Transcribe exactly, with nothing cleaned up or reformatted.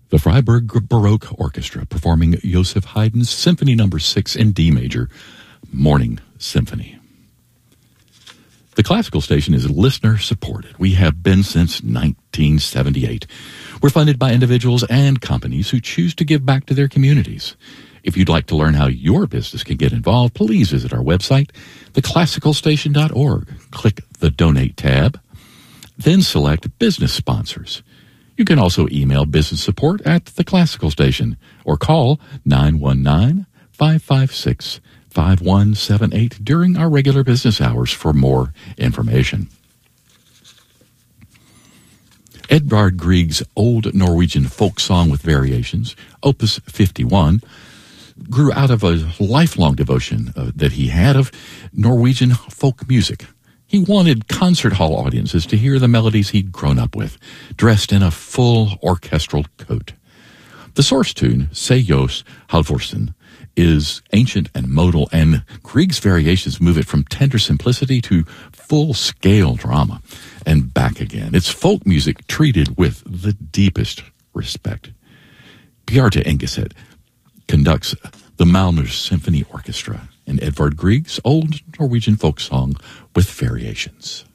The Freiburg Baroque Orchestra performing Joseph Haydn's Symphony Number six in D major, Morning Symphony. The classical station is listener supported. We have been since nineteen seventy-eight. We're funded by individuals and companies who choose to give back to their communities. If you'd like to learn how your business can get involved, please visit our website, the classical station dot org. Click the Donate tab, then select Business Sponsors. You can also email business support at the Classical Station or call nine one nine, five five six, five one seven eight during our regular business hours for more information. Edvard Grieg's old Norwegian folk song with variations, Opus fifty-one, grew out of a lifelong devotion uh, that he had of Norwegian folk music. He wanted concert hall audiences to hear the melodies he'd grown up with, dressed in a full orchestral coat. The source tune, Se Jos Halvorsen, is ancient and modal, and Grieg's variations move it from tender simplicity to full-scale drama and back again. It's folk music treated with the deepest respect. Bjarte Engeset conducts the Malmö Symphony Orchestra and Edvard Grieg's old Norwegian folk song with variations.